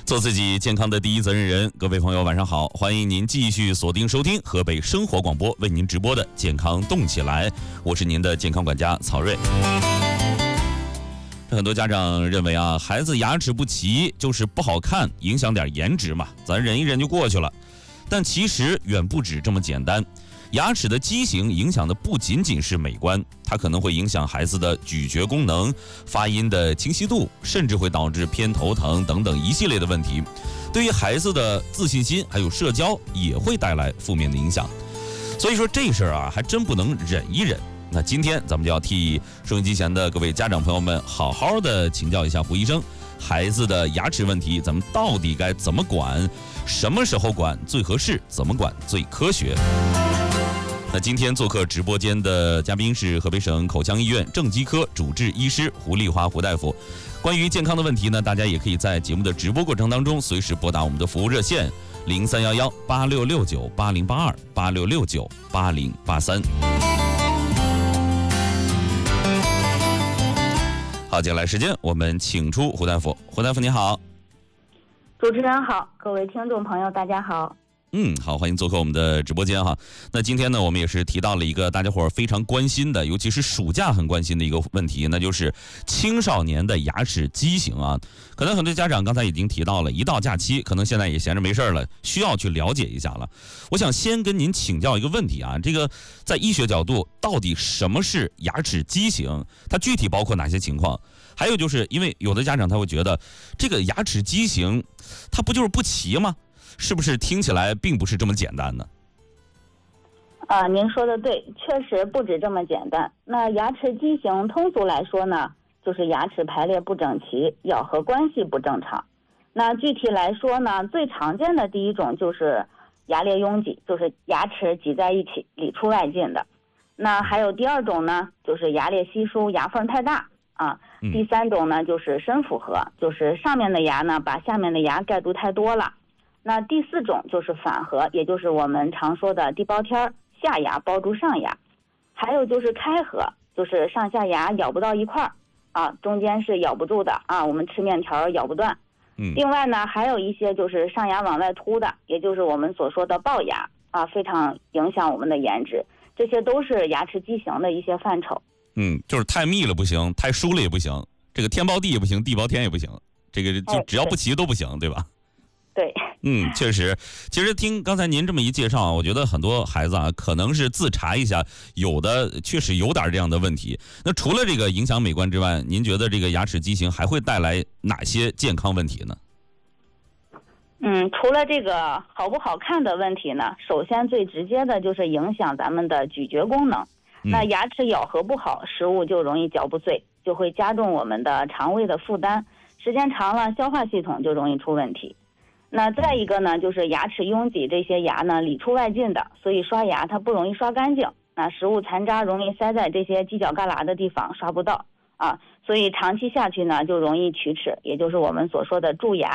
做自己健康的第一责任人。各位朋友晚上好，欢迎您继续锁定收听河北生活广播为您直播的健康动起来，我是您的健康管家曹睿。很多家长认为啊，孩子牙齿不齐就是不好看，影响点颜值嘛，咱忍一忍就过去了。但其实远不止这么简单，牙齿的畸形影响的不仅仅是美观，它可能会影响孩子的咀嚼功能、发音的清晰度，甚至会导致偏头疼等等一系列的问题。对于孩子的自信心还有社交也会带来负面的影响。所以说这事儿啊，还真不能忍一忍。那今天咱们就要替收音机前的各位家长朋友们好好的请教一下胡医生，孩子的牙齿问题咱们到底该怎么管，什么时候管最合适，怎么管最科学。那今天做客直播间的嘉宾是河北省口腔医院正畸科主治医师胡丽华胡大夫。关于健康的问题呢，大家也可以在节目的直播过程当中随时拨打我们的服务热线03118669808286698083。好，接下来时间我们请出胡大夫。胡大夫你好。 主持人好，各位听众朋友大家好。 好，欢迎做客我们的直播间哈。那今天呢，我们也是提到了一个大家伙非常关心的，尤其是暑假很关心的一个问题，那就是青少年的牙齿畸形啊。可能很多家长刚才已经提到了，一到假期，可能现在也闲着没事了，需要去了解一下了。我想先跟您请教一个问题啊，这个在医学角度，到底什么是牙齿畸形？它具体包括哪些情况？还有就是因为有的家长他会觉得，这个牙齿畸形，它不就是不齐吗？是不是听起来并不是这么简单呢？ 您说的对，确实不止这么简单。那牙齿畸形通俗来说呢，就是牙齿排列不整齐，咬合关系不正常。那具体来说呢，最常见的第一种就是牙列拥挤，就是牙齿挤在一起，里出外进的。那还有第二种呢，就是牙列稀疏，牙缝太大啊。第三种呢，就是深复合，就是上面的牙呢把下面的牙盖住太多了。那第四种就是反合，也就是我们常说的地包天，下牙包住上牙。还有就是开合，就是上下牙咬不到一块儿啊，中间是咬不住的啊，我们吃面条咬不断。另外呢，还有一些就是上牙往外凸的，也就是我们所说的龅牙啊，非常影响我们的颜值。这些都是牙齿畸形的一些范畴。 就是太密了不行，太疏了也不行，这个天包地也不行，地包天也不行，这个就只要不齐都不行，对吧？ 对。 确实，其实听刚才您这么一介绍，我觉得很多孩子啊，可能是自查一下，有的确实有点这样的问题。那除了这个影响美观之外，您觉得这个牙齿畸形还会带来哪些健康问题呢？ 除了这个好不好看的问题呢，首先最直接的就是影响咱们的咀嚼功能。那牙齿咬合不好，食物就容易嚼不碎，就会加重我们的肠胃的负担，时间长了，消化系统就容易出问题。那再一个呢，就是牙齿拥挤，这些牙呢里出外进的，所以刷牙它不容易刷干净，那食物残渣容易塞在这些犄角旮旯的地方，刷不到啊，所以长期下去呢就容易龋齿，也就是我们所说的蛀牙